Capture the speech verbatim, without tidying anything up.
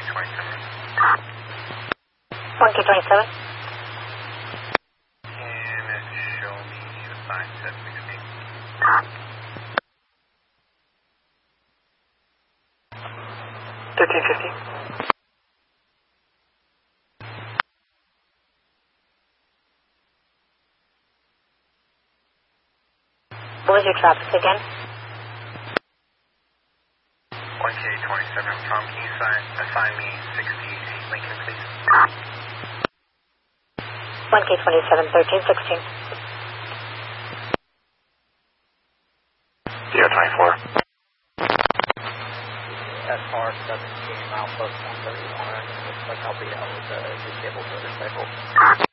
twenty-seven. one K twenty-seven. Can it show me the sign set sixteen? thirteen fifty. What was your traffic again? one K twenty-seven. Tom, can you sign, assign me sixty-eight Lincoln, please? one K twenty-seven, thirteen sixteen. Zero twenty-four. S R seventeen, Alpha one thirty-one. Looks like I'll be out with the disabled motorcycle.